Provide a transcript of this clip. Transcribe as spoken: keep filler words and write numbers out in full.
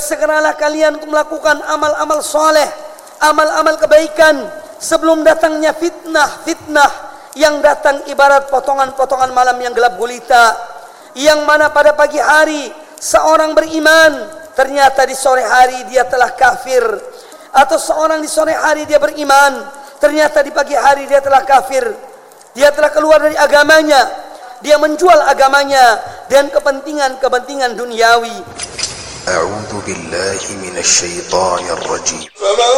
bersegeralah kalian untuk melakukan amal-amal soleh, amal-amal kebaikan sebelum datangnya fitnah-fitnah yang datang ibarat potongan-potongan malam yang gelap gulita, yang mana pada pagi hari seorang beriman, ternyata di sore hari dia telah kafir, atau seorang di sore hari dia beriman, ternyata di pagi hari dia telah kafir. Dia telah keluar dari agamanya, dia menjual agamanya dan kepentingan-kepentingan duniawi. A'udzu billahi minasy syaithanir rajim.